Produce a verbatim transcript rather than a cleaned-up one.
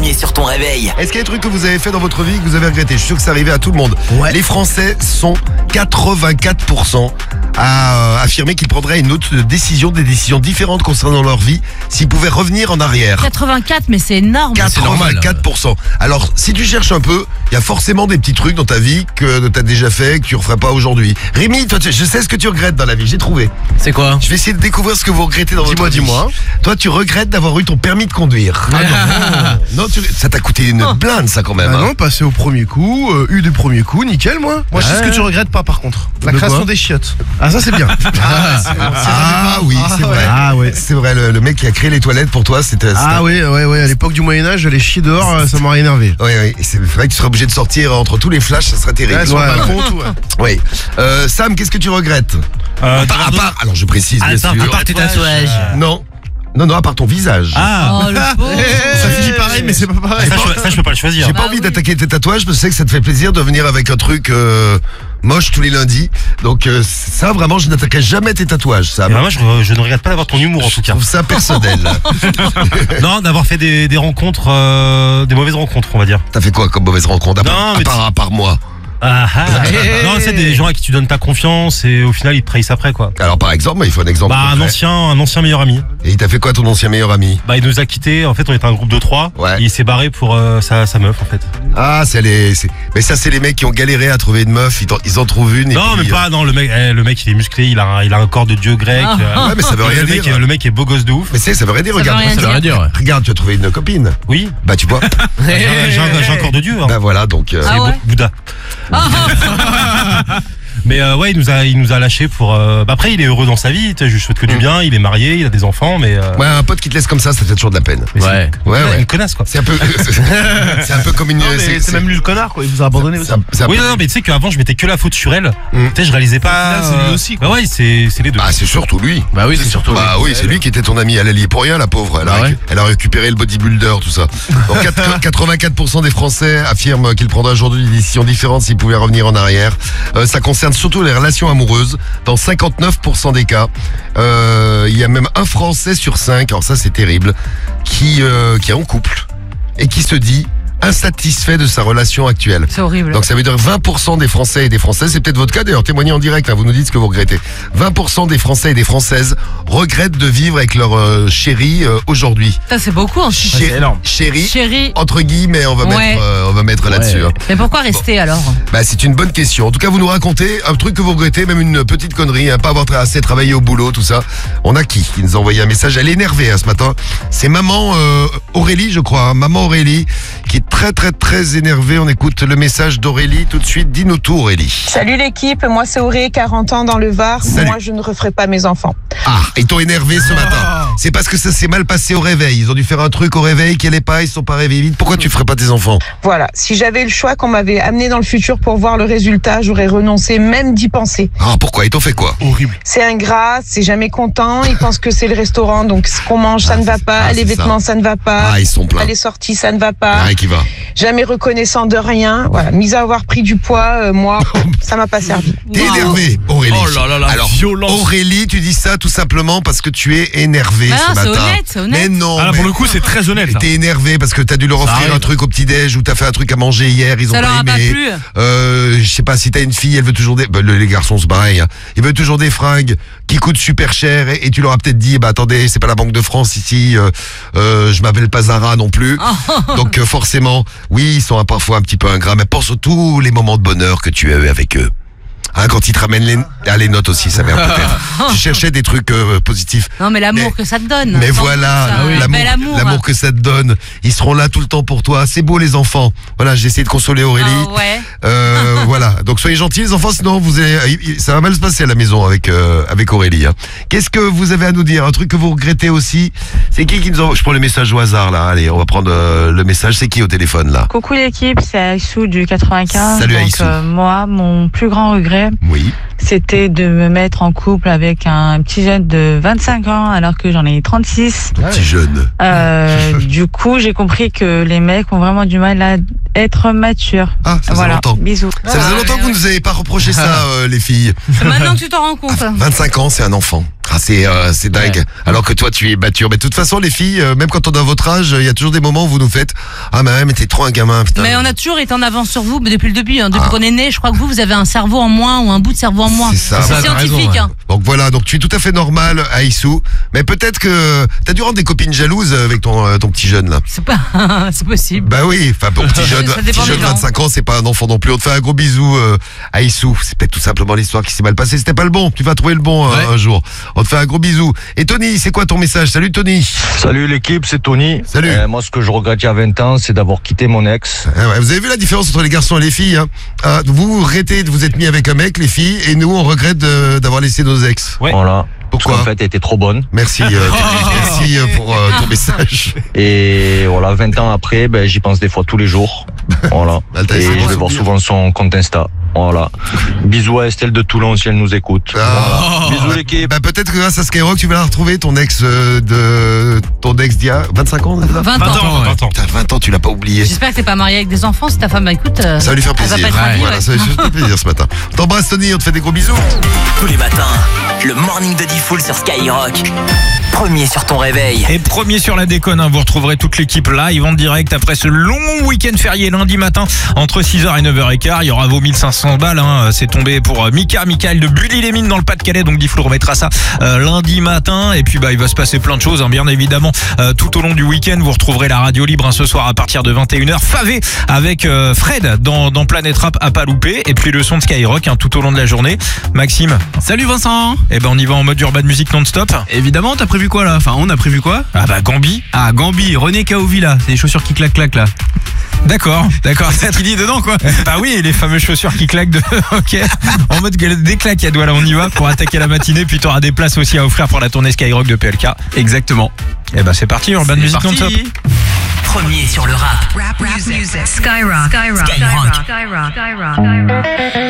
premier sur ton réveil. Est-ce qu'il y a des trucs que vous avez fait dans votre vie que vous avez regretté? Je suis sûr que ça arrivait à tout le monde. Ouais. Les Français sont quatre-vingt-quatre pour cent à euh, affirmer qu'ils prendraient une autre décision, des décisions différentes concernant leur vie s'ils pouvaient revenir en arrière. quatre-vingt-quatre, mais c'est énorme. quatre-vingt-quatre pour cent. Alors, si tu cherches un peu, il y a forcément des petits trucs dans ta vie que tu as déjà fait, que tu ne referais pas aujourd'hui. Rémi, toi, tu- je sais ce que tu regrettes dans la vie, j'ai trouvé. C'est quoi? Je vais essayer de découvrir ce que vous regrettez dans votre Dis-moi, vie. dis-moi. Toi, tu regrettes d'avoir eu ton permis de conduire. Ah non. Non, tu- ça t'a coûté une blinde, ça, quand même. Bah hein. non, passé au premier coup, euh, eu du premier coup, nickel moi. Moi je sais ce que tu regrettes pas par contre. La De création quoi des chiottes. Ah ça c'est bien. Ah oui, c'est vrai. Ah ouais. C'est vrai, le, le mec qui a créé les toilettes pour toi, c'était... c'était- Ah ouais, ouais, ouais, à l'époque du Moyen-Âge, les chier dehors, euh, ça m'aurait énervé. Oui, oui, c'est vrai que tu serais obligé de sortir entre tous les flashs, ça serait terrible. Ouais, sur le balcon, tout, ouais. Oui. Euh, Sam, qu'est-ce que tu regrettes Euh, à, part, à part- alors je précise, bien Attends, sûr. à part tes tatouages. Non, non, non, à part ton visage. Ah, Oh, le pauvre. Ça finit pareil, mais c'est pas pareil. ça, je, ça, je peux pas le choisir. J'ai Bah pas envie oui. d'attaquer tes tatouages, parce que je sais que ça te fait plaisir de venir avec un truc euh, moche tous les lundis. Donc euh, ça, vraiment, je n'attaquerai jamais tes tatouages, Et Sam. vraiment, je, je ne regrette pas d'avoir ton humour en tout Je cas. trouve ça personnel. Non, d'avoir fait des, des rencontres, euh, des mauvaises rencontres, on va dire. T'as fait quoi comme mauvaise rencontre à part, Non, à mais part, à part moi? Ah, ah. Non, c'est des gens à qui tu donnes ta confiance et au final ils te trahissent après quoi. Alors par exemple, il faut un exemple. Bah un concret. ancien, un ancien meilleur ami. Et il t'a fait quoi ton ancien meilleur ami? Bah il nous a quittés. En fait, on était un groupe de trois. Ouais. Et il s'est barré pour euh, sa, sa meuf en fait. Ah, c'est les. c'est- Mais ça, c'est les mecs qui ont galéré à trouver une meuf. Ils, en- ils en trouvent une. Et Non, puis, mais pas. Non, le mec, eh, le mec il est musclé. Il a, un, il a un corps de dieu grec. Ah. euh, Ouais, mais ça veut rien le mec, dire. le mec est beau gosse de ouf. Mais c'est, ça veut rien dire. Ça veut Regarde, rien ça veut dire. rien dire. Regarde, tu as trouvé une copine. Oui. Bah tu vois. J'ai un- j'ai un, j'ai un corps de dieu. Hein. Bah voilà, donc. euh, Ah C'est ouais. Bou- Bouddha. Mais euh, ouais, il nous a, il nous a lâché pour. euh, bah après, il est heureux dans sa vie. tu sais, Je lui souhaite que du bien. Il est marié, il a des enfants, mais. euh, Ouais, un pote qui te laisse comme ça, ça fait toujours de la peine. mais c'est- Ouais. Ouais, Une ouais. connasse quoi. C'est un peu. C'est un peu comme une. Non, mais c'est même lui le connard quoi, il vous a abandonné aussi. c'est un- c'est un Oui, peu- non, non, mais tu sais qu'avant je mettais que la faute sur elle. Mm. Tu sais, je réalisais pas. Là, c'est lui aussi, quoi. Bah ouais, c'est c'est les deux. Bah c'est surtout lui. Bah oui, c'est surtout. Bah oui, c'est lui qui était ton ami. Elle, elle y est pour rien, la pauvre. Elle a, Ah ouais. récu- elle a récupéré le bodybuilder, tout ça. Donc quatre- quatre-vingt-quatre pour cent des Français affirment qu'ils prendraient aujourd'hui des décisions différentes s'ils pouvaient revenir en arrière. Euh, ça concerne surtout les relations amoureuses. Dans cinquante-neuf pour cent des cas, euh, il y a même un Français sur cinq, alors ça c'est terrible, qui, euh, qui est en couple et qui se dit insatisfait de sa relation actuelle. C'est horrible. Donc ça veut dire vingt pour cent des Français et des Françaises, c'est peut-être votre cas d'ailleurs, témoignez en direct, hein, vous nous dites ce que vous regrettez. vingt pour cent des Français et des Françaises regrettent de vivre avec leur euh, chéri euh, aujourd'hui. Ça, c'est beaucoup en Chéri- c'est énorme. Chéri, Chérie. entre guillemets, on va Ouais. mettre, euh, on va mettre là-dessus. hein. Mais pourquoi rester alors? Bah, c'est une bonne question. En tout cas, vous nous racontez un truc que vous regrettez, même une petite connerie, hein, pas avoir tra- assez travaillé au boulot, tout ça. On a qui qui nous a envoyé un message? Elle est énervée hein, ce matin. C'est maman euh, Aurélie, je crois. hein. Maman Aurélie, qui est très très très énervée. On écoute le message d'Aurélie tout de suite. Dis-nous tout, Aurélie. Salut l'équipe, moi c'est Auré, quarante ans dans le Var. Salut. Moi je ne referai pas mes enfants. Ah, ils t'ont énervé ce matin. C'est parce que ça s'est mal passé au réveil. Ils ont dû faire un truc au réveil qui allait pas, ils se sont pas réveillés vite. Pourquoi tu ferais pas tes enfants? Voilà, si j'avais le choix qu'on m'avait amené dans le futur pour voir le résultat, j'aurais renoncé même d'y penser. Ah, pourquoi? Ils t'ont fait quoi? Horrible. C'est ingrat, c'est jamais content, ils pensent que c'est le restaurant, donc ce qu'on mange ça Ah, ne va c'est- pas, ah, les c'est vêtements ça. ne va pas, Ah, ils sont pleins. les sorties ça ne va Il y a pas, rien qui va. jamais reconnaissant de rien. Voilà, mis à avoir pris du poids, euh, moi, ça m'a pas servi. T'es Wow. énervé, Aurélie. Oh là là, la Alors, violence. Aurélie, tu dis ça tout simplement parce que tu es énervé Bah ce non, c'est matin. honnête, c'est honnête. Mais non, Ah là mais pour le coup c'est très honnête. mais là. t'es énervé parce que t'as dû leur offrir arrive. un truc au petit-déj ou t'as fait un truc à manger hier, ils ont Ça leur pas a pas aimé. plu. Euh, je sais pas si t'as une fille, elle veut toujours des... bah, le- les garçons c'est pareil, hein. Ils veulent toujours des fringues qui coûtent super cher et, et tu leur as peut-être dit, bah attendez, c'est pas la Banque de France ici, euh, euh, je m'appelle pas Zara non plus. Donc euh, forcément, oui, ils sont un- parfois un petit peu ingrats, mais pense à tous les moments de bonheur que tu as eu avec eux. Hein, quand ils te ramènent les, ah, les notes aussi, ça merde peut-être. Tu cherchais des trucs euh, positifs. Non, mais l'amour Mais- que ça te donne. Mais Sans voilà, doute, ça, un l'amour, bel amour. l'amour que ça te donne. Ils seront là tout le temps pour toi. C'est beau les enfants. Voilà, j'ai essayé de consoler Aurélie. Ah ouais. Euh, voilà. Donc soyez gentils les enfants, sinon vous allez, ça va mal se passer à la maison avec euh, avec Aurélie. hein. Qu'est-ce que vous avez à nous dire? Un truc que vous regrettez aussi? C'est qui qui nous envoie? Je prends le message au hasard là. Allez, on va prendre euh, le message. C'est qui au téléphone là? Coucou l'équipe, c'est Aïssou du quatre-vingt-quinze. Salut, Donc, Aïssou. euh, moi, mon plus grand regret, Oui. c'était de me mettre en couple avec un petit jeune de vingt-cinq ans alors que j'en ai trente-six. Un petit jeune. Euh, du coup, j'ai compris que les mecs ont vraiment du mal à être matures. Ah, ça faisait Voilà, longtemps. bisous. Ça faisait longtemps que vous ne nous avez pas reproché ça, euh, les filles. C'est maintenant que tu t'en rends compte. vingt-cinq ans, c'est un enfant. Ah, c'est euh, c'est dingue. Ouais. Alors que toi tu es mature. Mais de toute façon les filles, euh, même quand on a votre âge, il y a toujours des moments où vous nous faites ah mais ouais, mais t'es trop un gamin putain. Mais on a toujours été en avance sur vous mais depuis le début. Hein. Depuis Ah. qu'on est né, je crois que vous, vous avez un cerveau en moins ou un bout de cerveau en moins. C'est ça. C'est C'est ça, t'as scientifique. raison, hein. Donc voilà, donc tu es tout à fait normal, Aïssou. Mais peut-être que t'as dû rendre des copines jalouses avec ton euh, ton petit jeune là. C'est pas, c'est possible. Bah oui, enfin pour petit jeune, Ça dépend petit jeune des gens. vingt-cinq ans, c'est pas un enfant non plus. On te fait un gros bisou, euh, Aïssou. C'est peut-être tout simplement l'histoire qui s'est mal passée. C'était pas le bon. Tu vas trouver le bon euh, Ouais. un jour. On te fait un gros bisou. Et Tony, c'est quoi ton message? Salut Tony. Salut l'équipe, c'est Tony. Salut. Euh, moi, ce que je regrette il y a vingt ans, c'est d'avoir quitté mon ex. Ah ouais, vous avez vu la différence entre les garçons et les filles hein Ah, vous regrettez de vous être mis avec un mec, les filles, et nous on regrette de- d'avoir laissé nos ex. Ouais. Voilà. Pourquoi Parce qu'en fait, elle était trop bonne. Merci, euh, Tony. Merci euh, pour euh, ton message. Et voilà, vingt ans après, ben, j'y pense des fois tous les jours. Voilà. Ah, t'as Et essayé de je vais voir souvenir. souvent son compte Insta. Voilà. Bisous à Estelle de Toulon si elle nous écoute. Ah. Voilà. Bisous l'équipe. Bah peut-être que grâce à Skyrock tu vas la retrouver ton ex euh, de ton ex d'il y a vingt-cinq ans. c'est ça vingt vingt ans. ans, vingt ans. Putain, vingt ans tu l'as pas oublié. J'espère que t'es pas marié avec des enfants. Si ta femme, bah, écoute, euh, Ça va lui faire elle va plaisir. pas être ravie, Voilà, ouais. ça va lui faire plaisir ce matin. On t'embrasse Tony, on te fait des gros bisous. Tous les matins, le morning de Diffoul sur Skyrock. Premier sur ton réveil. Et premier sur la déconne, hein, vous retrouverez toute l'équipe live en direct après ce long week-end férié lundi matin entre six heures et neuf heures quinze. Il y aura vos mille cinq cents balles, hein, c'est tombé pour euh, Mika, Michael de Bully-les-Mines dans le Pas-de-Calais, donc Diffoul remettra ça euh, lundi matin. Et puis bah il va se passer plein de choses, hein, bien évidemment. Euh, tout au long du week-end, vous retrouverez la radio libre hein, ce soir à partir de vingt et une heures. Favé avec euh, Fred dans, dans Planète Rap à pas louper. Et puis le son de Skyrock hein, tout au long de la journée. Maxime. Salut Vincent. Eh ben on y va en mode urban music non-stop. Évidemment, t'as prévu quoi là? Enfin, on a prévu quoi? Ah bah Gambi. Ah, Gambi, René Kaovila, c'est les chaussures qui claquent claquent là. D'accord, d'accord. C'est ce qu'il dit dedans quoi. Bah oui, les fameuses chaussures qui claquent de ok. En mode des claques, voilà, on y va pour attaquer la matinée. Puis t'auras des places aussi à offrir pour la tournée Skyrock de P L K. Exactement. Et bah c'est parti, Urban C'est Music parti. non-stop. Premier sur le rap. Rap, rap music. Skyrock. Skyrock. Skyrock. Skyrock. Skyrock. Skyrock.